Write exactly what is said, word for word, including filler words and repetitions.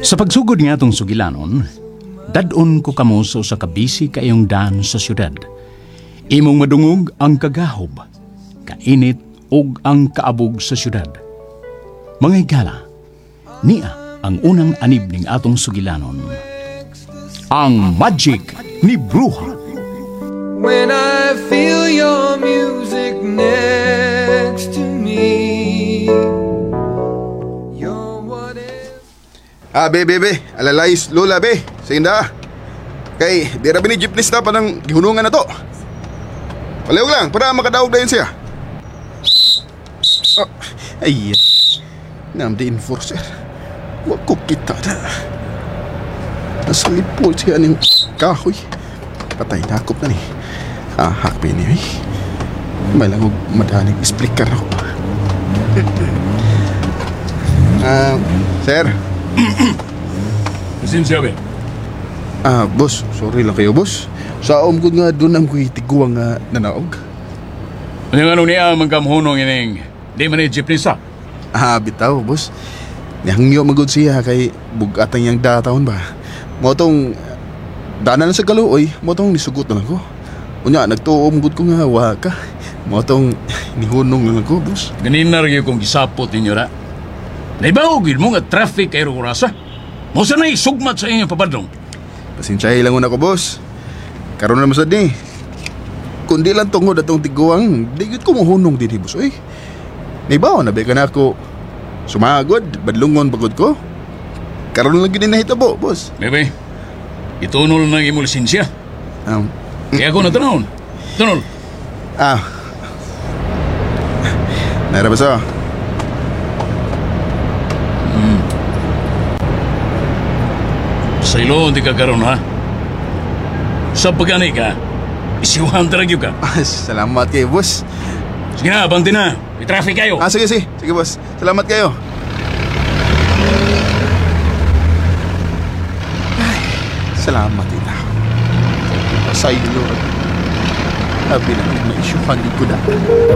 Sa pagsugod nga atong sugilanon, dadon ko kamo sa usa ka busy kayong daan sa syudad. Imong madungog ang kagahob, kainit ug ang kaabog sa syudad. Mga higala, niya ang unang anib ning atong sugilanon. Ang Magic ni Bruja. When I feel your music next to me, you're whatever. Ah, be, be, be. Alalayis, lola, be. Sa inda. Kay, di rabi ni jeepnis na pa ng gihunungan na to. Palihog lang, para makadaog na yun siya. Oh, ay, nam di enforcer. Huwag ko kita na. Nasa lipol siya ng kahoy. Patay na akop na ni. Ah, hakpi niya eh. May lang huwag madaling explicar ako. Ah, sir. Sinsya, be. Ah, boss, sorry lang kayo, boss. Sa om ko nga doon ang kuy tiguang nga nanaog. Ano nga nung niya magkamhunong ining di man ni jeepney sa? Ah, bitaw, boss. Nihangyo magod siya kay bugatan yang datahon ba. Mo tong danan sa kaluoy, mo tong nisugot na lang ko. Unya, nagtuom gud ko nga wa ka. Mo tong nihunong lang ako, boss. Ganin na rin kong gisapot ninyo ra. Naibawagin mo nga traffic kay Rurasa. Mo sa na'y sugmat sa inyong papadong. Pasensyahe lang una ko, boss. Karon na masad ni. Kundi lang tungod atong tiguang, di gud ko mohunong dinhi, boss. Oy. Naibaw na ba ka na ako sumagod, badlungon pagod ko? Karon lang gid nahitabo, boss. Bebe, itunol na imong lisensya. Um, Kaya ako na tanawon. Tunol. ah. Naira ba sa? Sa ilo, hindi ka karoon, ha? Sa pagani ka, isiwahan taragyo ka. Ah, salamat kayo, boss. Sige na, abanti na. May traffic kayo. Ah, sige, sige. Sige, boss. Salamat kayo. Ay, salamat ita. Pasay, Lord. Sabi na may isyuhan ko na.